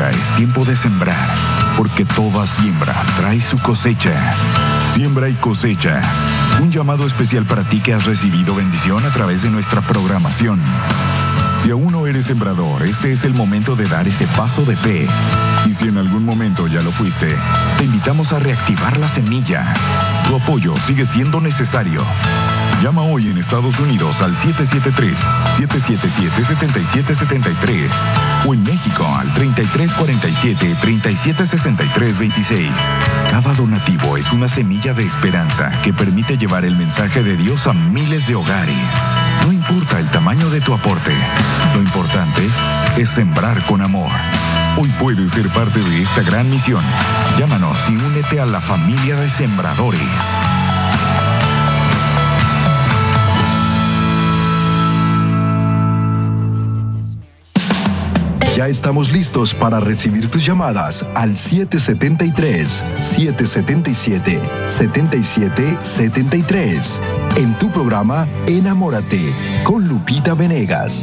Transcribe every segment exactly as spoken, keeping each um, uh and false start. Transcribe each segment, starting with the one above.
Ahora es tiempo de sembrar, porque toda siembra trae su cosecha. Siembra y cosecha. Un llamado especial para ti que has recibido bendición a través de nuestra programación. Si aún no eres sembrador, este es el momento de dar ese paso de fe. Y si en algún momento ya lo fuiste, te invitamos a reactivar la semilla. Tu apoyo sigue siendo necesario. Llama hoy en Estados Unidos al siete siete tres, siete siete siete, siete siete siete tres o en México al treinta y tres cuarenta y siete, treinta y siete sesenta y tres veintiséis. Cada donativo es una semilla de esperanza que permite llevar el mensaje de Dios a miles de hogares. No importa el tamaño de tu aporte, lo importante es sembrar con amor. Hoy puedes ser parte de esta gran misión. Llámanos y únete a la familia de sembradores. Ya estamos listos para recibir tus llamadas al siete siete tres, siete siete siete, siete siete siete tres en tu programa Enamórate con Lupita Venegas.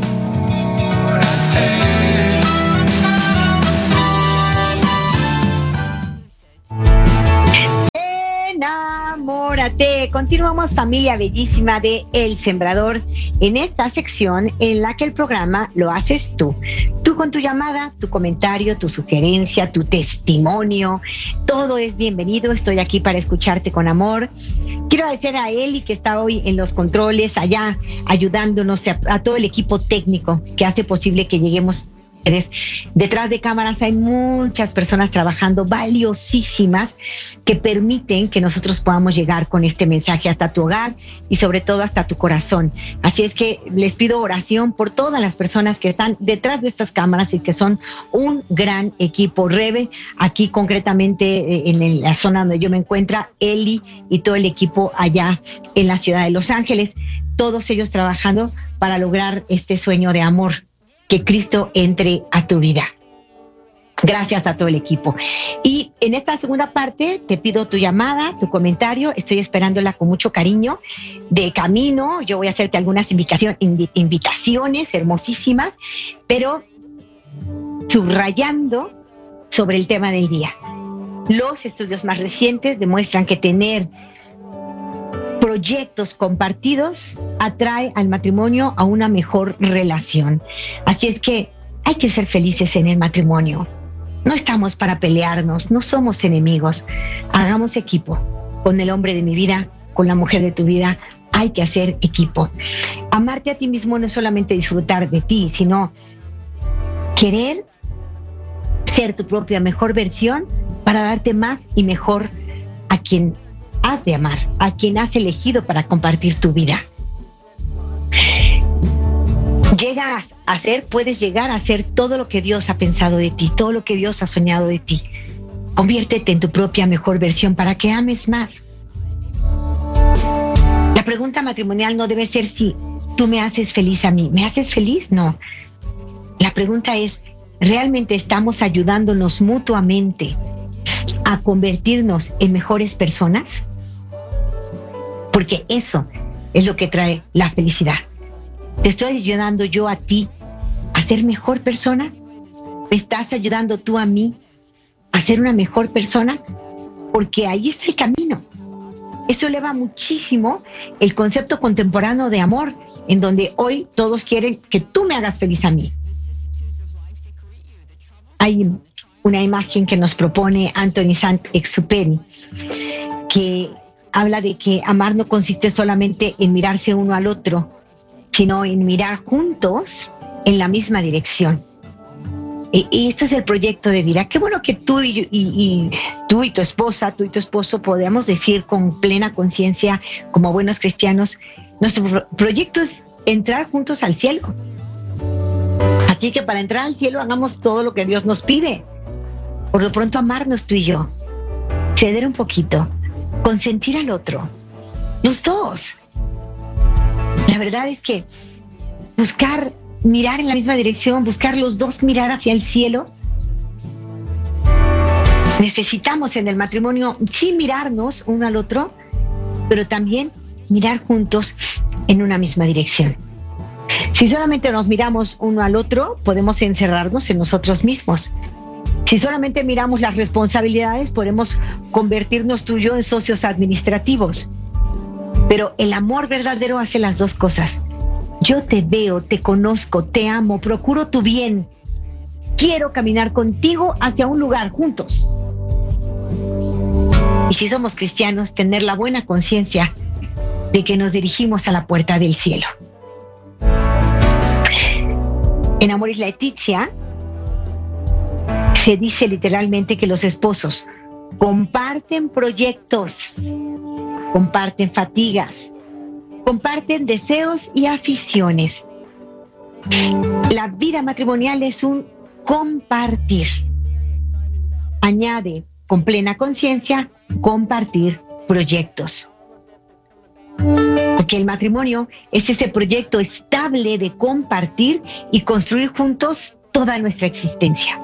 Enamórate. Continuamos, familia bellísima de El Sembrador, en esta sección en la que el programa lo haces tú. Tú con tu llamada, tu comentario, tu sugerencia, tu testimonio, todo es bienvenido. Estoy aquí para escucharte con amor. Quiero agradecer a Eli, que está hoy en los controles, allá ayudándonos, a, a todo el equipo técnico que hace posible que lleguemos. Detrás de cámaras hay muchas personas trabajando valiosísimas que permiten que nosotros podamos llegar con este mensaje hasta tu hogar y sobre todo hasta tu corazón. Así es que les pido oración por todas las personas que están detrás de estas cámaras y que son un gran equipo. Rebe, aquí concretamente en la zona donde yo me encuentro, Eli y todo el equipo allá en la ciudad de Los Ángeles, todos ellos trabajando para lograr este sueño de amor, que Cristo entre a tu vida. Gracias a todo el equipo. Y en esta segunda parte te pido tu llamada, tu comentario. Estoy esperándola con mucho cariño. De camino, yo voy a hacerte algunas invitación, invitaciones hermosísimas, pero subrayando sobre el tema del día. Los estudios más recientes demuestran que tener proyectos compartidos atrae al matrimonio a una mejor relación. Así es que hay que ser felices en el matrimonio. No estamos para pelearnos, no somos enemigos. Hagamos equipo. Con el hombre de mi vida, con la mujer de tu vida, hay que hacer equipo. Amarte a ti mismo no es solamente disfrutar de ti, sino querer ser tu propia mejor versión para darte más y mejor a quien has de amar, a quien has elegido para compartir tu vida. Llegas a ser, puedes llegar a ser todo lo que Dios ha pensado de ti, todo lo que Dios ha soñado de ti. Conviértete en tu propia mejor versión para que ames más. La pregunta matrimonial no debe ser si tú me haces feliz a mí. ¿Me haces feliz? No. La pregunta es, ¿realmente estamos ayudándonos mutuamente a convertirnos en mejores personas? Porque eso es lo que trae la felicidad. ¿Te estoy ayudando yo a ti a ser mejor persona? ¿Me estás ayudando tú a mí a ser una mejor persona? Porque ahí está el camino. Eso eleva muchísimo el concepto contemporáneo de amor, en donde hoy todos quieren que tú me hagas feliz a mí. Hay una imagen que nos propone Anthony Saint-Exupéry, que habla de que amar no consiste solamente en mirarse uno al otro, sino en mirar juntos en la misma dirección. Y, y esto es el proyecto de vida. Qué bueno que tú y, y, y tú y tu esposa, tú y tu esposo podamos decir con plena conciencia, como buenos cristianos, nuestro pro- proyecto es entrar juntos al cielo. Así que para entrar al cielo hagamos todo lo que Dios nos pide. Por lo pronto, amarnos tú y yo, ceder un poquito, consentir al otro, los dos. La verdad es que buscar mirar en la misma dirección, buscar los dos mirar hacia el cielo. Necesitamos en el matrimonio sí mirarnos uno al otro, pero también mirar juntos en una misma dirección. Si solamente nos miramos uno al otro, podemos encerrarnos en nosotros mismos. Si solamente miramos las responsabilidades, podemos convertirnos tú y yo en socios administrativos. Pero el amor verdadero hace las dos cosas. Yo te veo, te conozco, te amo, procuro tu bien. Quiero caminar contigo hacia un lugar juntos. Y si somos cristianos, tener la buena conciencia de que nos dirigimos a la puerta del cielo. En Amoris Laetitia se dice literalmente que los esposos comparten proyectos, comparten fatigas, comparten deseos y aficiones. La vida matrimonial es un compartir. Añade con plena conciencia compartir proyectos. Porque el matrimonio es ese proyecto estable de compartir y construir juntos toda nuestra existencia.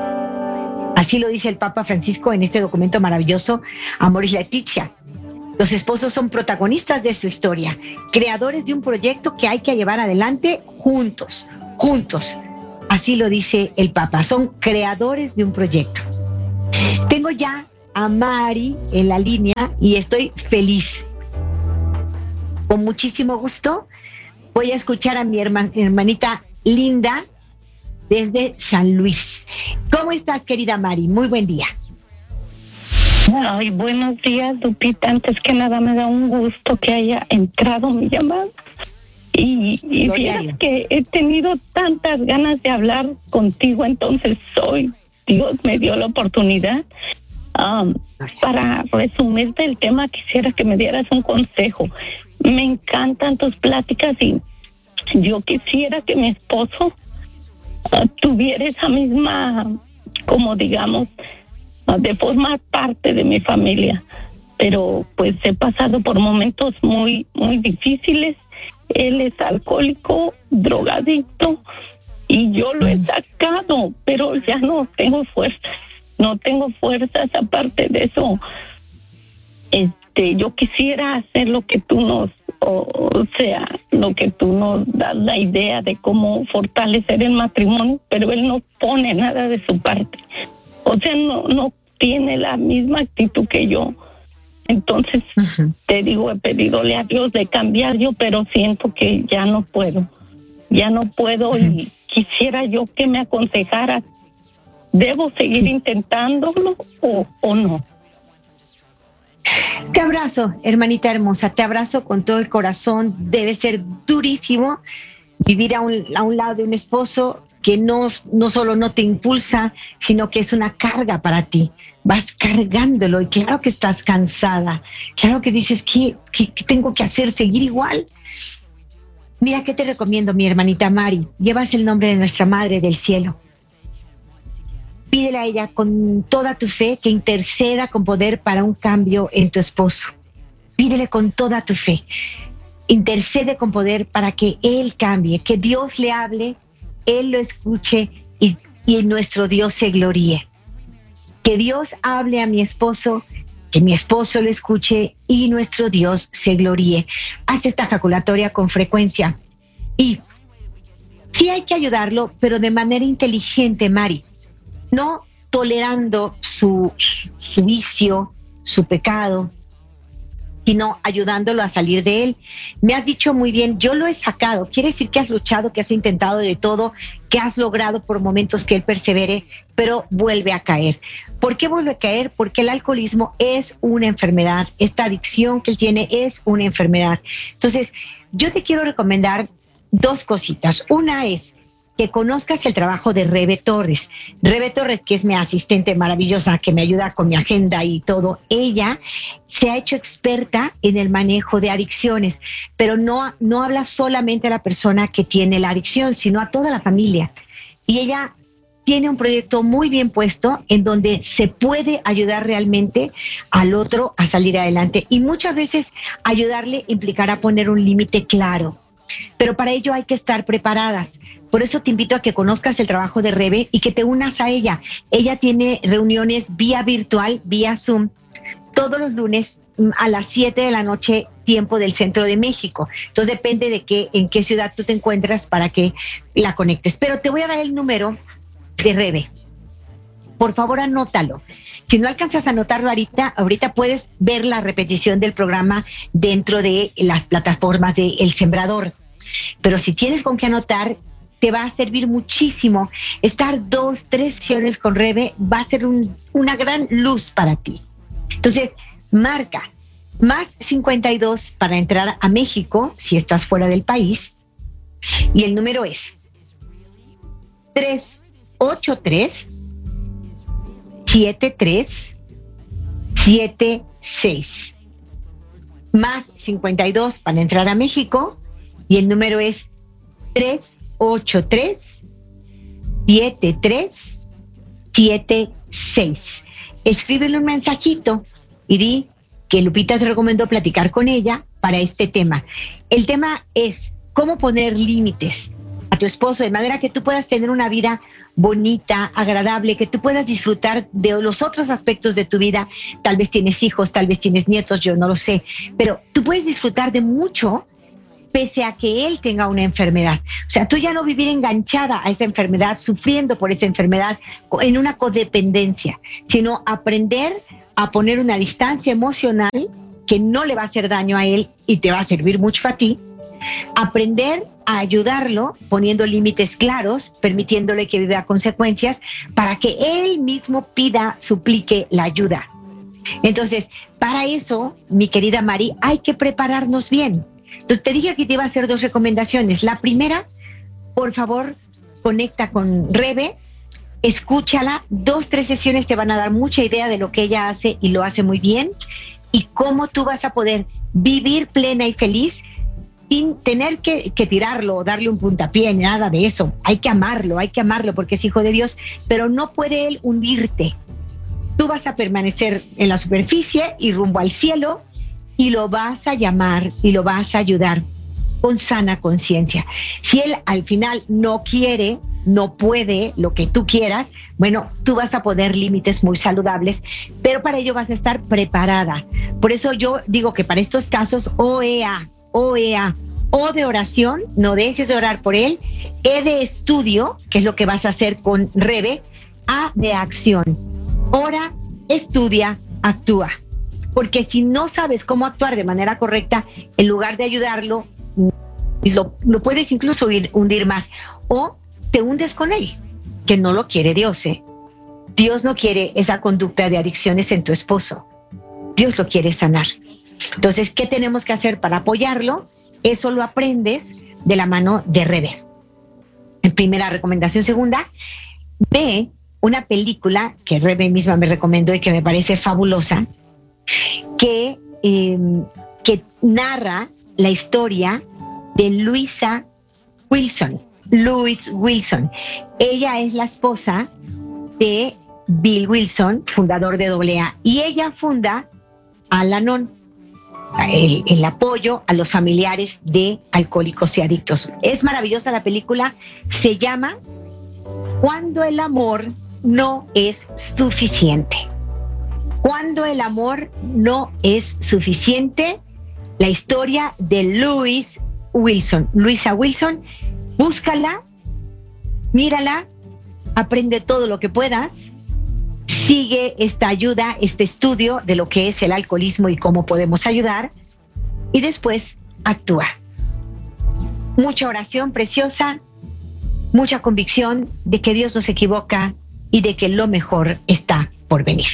Así lo dice el Papa Francisco en este documento maravilloso, Amoris Laetitia. Los esposos son protagonistas de su historia, creadores de un proyecto que hay que llevar adelante juntos, juntos. Así lo dice el Papa, son creadores de un proyecto. Tengo ya a Mari en la línea y estoy feliz. Con muchísimo gusto voy a escuchar a mi herman, hermanita Linda desde San Luis. ¿Cómo estás, querida Mari? Muy buen día. Ay, buenos días, Lupita. Antes que nada me da un gusto que haya entrado mi llamada. Y, y fíjate que he tenido tantas ganas de hablar contigo, entonces hoy Dios me dio la oportunidad. Um, para resumirte el tema, quisiera que me dieras un consejo. Me encantan tus pláticas y yo quisiera que mi esposo uh, tuviera esa misma, como digamos, uh, de formar parte de mi familia. Pero pues he pasado por momentos muy, muy difíciles. Él es alcohólico, drogadicto, y yo lo he sacado, pero ya no tengo fuerzas. No tengo fuerzas. Aparte de eso, este, yo quisiera hacer lo que tú nos, o, o sea, lo que tú nos das la idea de cómo fortalecer el matrimonio, pero él no pone nada de su parte. O sea, no, no tiene la misma actitud que yo. Entonces, uh-huh. te digo, he pedidole a Dios de cambiar yo, pero siento que ya no puedo. Ya no puedo uh-huh. y quisiera yo que me aconsejara. ¿Debo seguir sí. intentándolo o, o no? Te abrazo, hermanita hermosa, te abrazo con todo el corazón. Debe ser durísimo vivir a un, a un lado de un esposo que no, no solo no te impulsa, sino que es una carga para ti. Vas cargándolo y claro que estás cansada. Claro que dices, ¿qué, qué, qué tengo que hacer? ¿Seguir igual? Mira, ¿qué te recomiendo, mi hermanita Mari? Llevas el nombre de nuestra Madre del Cielo. Pídele a ella con toda tu fe que interceda con poder para un cambio en tu esposo. Pídele con toda tu fe. Intercede con poder para que él cambie, que Dios le hable, él lo escuche y, y nuestro Dios se gloríe. Que Dios hable a mi esposo, que mi esposo lo escuche y nuestro Dios se gloríe. Haz esta ejaculatoria con frecuencia. Y sí hay que ayudarlo, pero de manera inteligente, Mari. No tolerando su, su vicio, su pecado, sino ayudándolo a salir de él. Me has dicho muy bien, yo lo he sacado. Quiere decir que has luchado, que has intentado de todo, que has logrado por momentos que él persevere, pero vuelve a caer. ¿Por qué vuelve a caer? Porque el alcoholismo es una enfermedad. Esta adicción que él tiene es una enfermedad. Entonces, yo te quiero recomendar dos cositas. Una es que conozcas el trabajo de Rebe Torres. Rebe Torres, que es mi asistente maravillosa, que me ayuda con mi agenda y todo, ella se ha hecho experta en el manejo de adicciones, pero no, no habla solamente a la persona que tiene la adicción, sino a toda la familia. Y ella tiene un proyecto muy bien puesto en donde se puede ayudar realmente al otro a salir adelante. Y muchas veces ayudarle implicará poner un límite claro. Pero para ello hay que estar preparadas. Por eso te invito a que conozcas el trabajo de Rebe y que te unas a ella. Ella tiene reuniones vía virtual, vía Zoom, todos los lunes a las siete de la noche, tiempo del centro de México. Entonces depende de qué, en qué ciudad tú te encuentras para que la conectes. Pero te voy a dar el número de Rebe. por favor anótalo. Si no alcanzas a anotarlo ahorita, ahorita puedes ver la repetición del programa dentro de las plataformas de El Sembrador. Pero si tienes con qué anotar, te va a servir muchísimo. Estar dos, tres sesiones con Rebe va a ser un, una gran luz para ti. Entonces, marca más cincuenta y dos para entrar a México, si estás fuera del país. Y el número es tres ocho tres, siete tres siete seis. Más cincuenta y dos para entrar a México. Y el número es tres ocho tres, siete tres siete seis. Escríbele un mensajito y di que Lupita te recomendó platicar con ella para este tema. El tema es cómo poner límites a tu esposo de manera que tú puedas tener una vida bonita, agradable, que tú puedas disfrutar de los otros aspectos de tu vida. Tal vez tienes hijos, tal vez tienes nietos, yo no lo sé, pero tú puedes disfrutar de mucho pese a que él tenga una enfermedad. O sea, tú ya no vivir enganchada a esa enfermedad, sufriendo por esa enfermedad, en una codependencia, sino aprender a poner una distancia emocional que no le va a hacer daño a él y te va a servir mucho a ti. Aprender a ayudarlo poniendo límites claros, permitiéndole que viva consecuencias para que él mismo pida, suplique la ayuda. Entonces, para eso, mi querida Mari, hay que prepararnos bien. Entonces, te dije que te iba a hacer dos recomendaciones. La primera, por favor, conecta con Rebe, escúchala. Dos, tres sesiones te van a dar mucha idea de lo que ella hace y lo hace muy bien. Y cómo tú vas a poder vivir plena y feliz sin tener que, que tirarlo o darle un puntapié, nada de eso. Hay que amarlo, hay que amarlo porque es hijo de Dios, pero no puede él hundirte. Tú vas a permanecer en la superficie y rumbo al cielo, y lo vas a llamar y lo vas a ayudar con sana conciencia. Si él al final no quiere, no puede lo que tú quieras, bueno, tú vas a poner límites muy saludables, pero para ello vas a estar preparada. Por eso yo digo que para estos casos, O E A, O E A, O de oración, no dejes de orar por él, E de estudio, que es lo que vas a hacer con Rebe, A de acción. Ora, estudia, actúa. Porque si no sabes cómo actuar de manera correcta, en lugar de ayudarlo, lo, lo puedes incluso ir, hundir más. O te hundes con él, que no lo quiere Dios, ¿eh? Dios no quiere esa conducta de adicciones en tu esposo. Dios lo quiere sanar. Entonces, ¿qué tenemos que hacer para apoyarlo? Eso lo aprendes de la mano de Rebe. En primera recomendación. Segunda, ve una película que Rebe misma me recomendó y que me parece fabulosa, que, eh, que narra la historia de Luisa Wilson. Louise Wilson. Ella es la esposa de Bill Wilson, fundador de doble A, y ella funda Al-Anon, el, el apoyo a los familiares de alcohólicos y adictos. Es maravillosa la película, se llama Cuando el amor no es suficiente. Cuando el amor no es suficiente, la historia de Louise Wilson. Luisa Wilson, búscala, mírala, aprende todo lo que puedas, sigue esta ayuda, este estudio de lo que es el alcoholismo y cómo podemos ayudar, y después actúa. Mucha oración preciosa, mucha convicción de que Dios no se equivoca y de que lo mejor está por venir.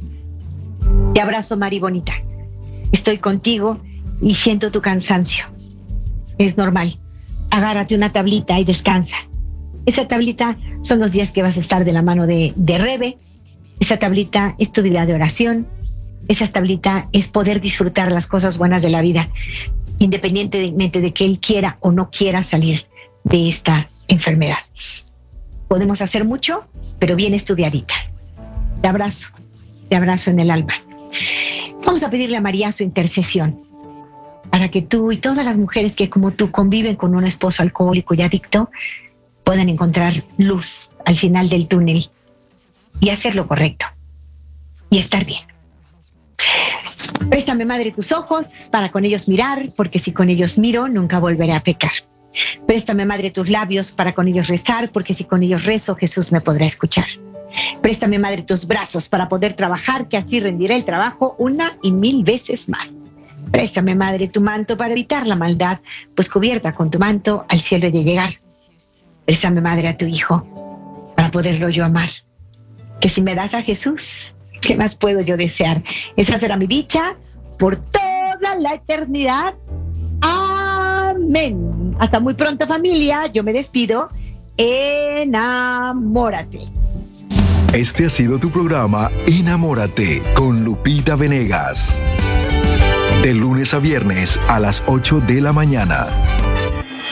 Te abrazo, Mari bonita. Estoy contigo y siento tu cansancio. Es normal. Agárrate una tablita y descansa. Esa tablita son los días que vas a estar de la mano de, de Rebe. Esa tablita es tu vida de oración. Esa tablita es poder disfrutar las cosas buenas de la vida, independientemente de que él quiera o no quiera salir de esta enfermedad. Podemos hacer mucho, pero bien estudiadita. Te abrazo. Te abrazo en el alma. Vamos a pedirle a María su intercesión para que tú y todas las mujeres que como tú conviven con un esposo alcohólico y adicto puedan encontrar luz al final del túnel y hacer lo correcto y estar bien. Préstame, Madre, tus ojos para con ellos mirar, porque si con ellos miro, nunca volveré a pecar. Préstame, Madre, tus labios para con ellos rezar, porque si con ellos rezo, Jesús me podrá escuchar. Préstame, Madre, tus brazos para poder trabajar, que así rendiré el trabajo una y mil veces más. Préstame, Madre, tu manto para evitar la maldad, pues cubierta con tu manto al cielo he de llegar. Préstame, Madre, a tu Hijo para poderlo yo amar. Que si me das a Jesús, ¿qué más puedo yo desear? Esa será mi dicha por toda la eternidad. Amén. Hasta muy pronto, familia. Yo me despido. Enamórate. Este ha sido tu programa Enamórate con Lupita Venegas. De lunes a viernes a las ocho de la mañana.